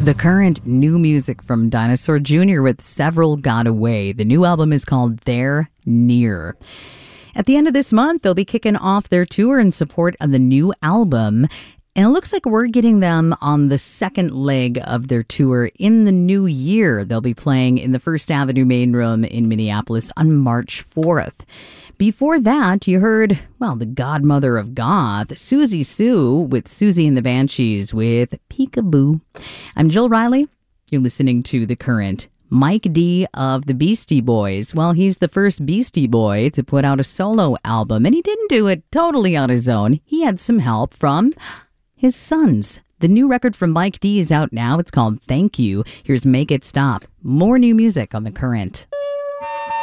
The current new music from Dinosaur Jr. with Several Got Away. The new album is called They're Near. At the end of this month, they'll be kicking off their tour in support of the new album. And it looks like we're getting them on the second leg of their tour in the new year. They'll be playing in the First Avenue Main Room in Minneapolis on March 4th. Before that, you heard, the godmother of goth, Susie Sue with Susie and the Banshees with Peekaboo. I'm Jill Riley. You're listening to The Current. Mike D of the Beastie Boys. Well, he's the first Beastie Boy to put out a solo album, and he didn't do it totally on his own. He had some help from his sons. The new record from Mike D is out now. It's called Thank You. Here's Make It Stop. More new music on The Current.